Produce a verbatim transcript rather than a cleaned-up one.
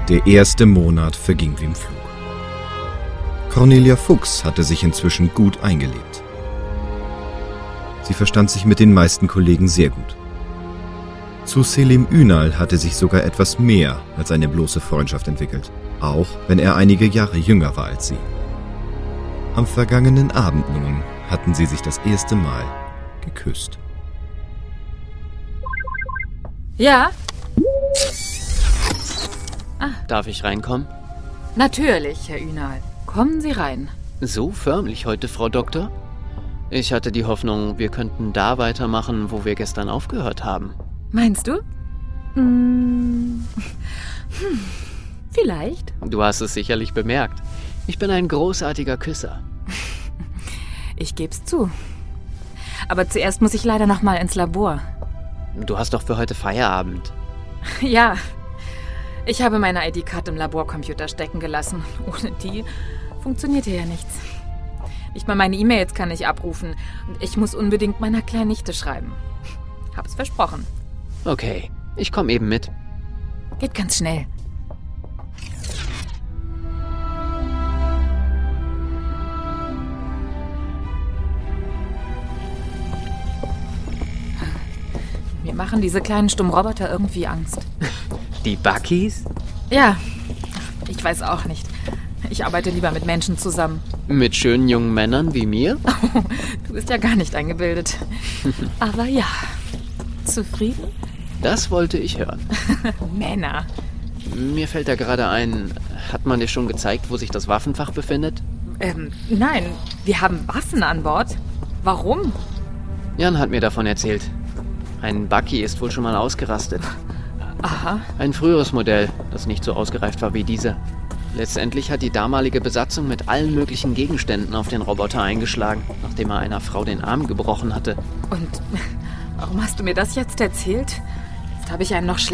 Der erste Monat verging wie im Flug. Cornelia Fuchs hatte sich inzwischen gut eingelebt. Sie verstand sich mit den meisten Kollegen sehr gut. Zu Selim Ünal hatte sich sogar etwas mehr als eine bloße Freundschaft entwickelt, auch wenn er einige Jahre jünger war als sie. Am vergangenen Abend nun hatten sie sich das erste Mal geküsst. Ja? Ah. Darf ich reinkommen? Natürlich, Herr Ünal. Kommen Sie rein. So förmlich heute, Frau Doktor? Ich hatte die Hoffnung, wir könnten da weitermachen, wo wir gestern aufgehört haben. Meinst du? Hm. Hm. Vielleicht. Du hast es sicherlich bemerkt. Ich bin ein großartiger Küsser. Ich geb's zu. Aber zuerst muss ich leider noch mal ins Labor. Du hast doch für heute Feierabend. Ja. Ich habe meine I D-Card im Laborcomputer stecken gelassen. Ohne die funktioniert hier ja nichts. Nicht mal meine E-Mails kann ich abrufen. Und ich muss unbedingt meiner kleinen Nichte schreiben. Hab's versprochen. Okay, ich komme eben mit. Geht ganz schnell. Mir machen diese kleinen stummen Roboter irgendwie Angst. Die Buckys? Ja, ich weiß auch nicht. Ich arbeite lieber mit Menschen zusammen. Mit schönen jungen Männern wie mir? Oh, du bist ja gar nicht eingebildet. Aber ja. Zufrieden? Das wollte ich hören. Männer. Mir fällt da gerade ein, hat man dir schon gezeigt, wo sich das Waffenfach befindet? Ähm, nein, wir haben Waffen an Bord. Warum? Jan hat mir davon erzählt. Ein Bucky ist wohl schon mal ausgerastet. Aha. Ein früheres Modell, das nicht so ausgereift war wie dieser. Letztendlich hat die damalige Besatzung mit allen möglichen Gegenständen auf den Roboter eingeschlagen, nachdem er einer Frau den Arm gebrochen hatte. Und warum hast du mir das jetzt erzählt? Jetzt habe ich einen noch schlechteren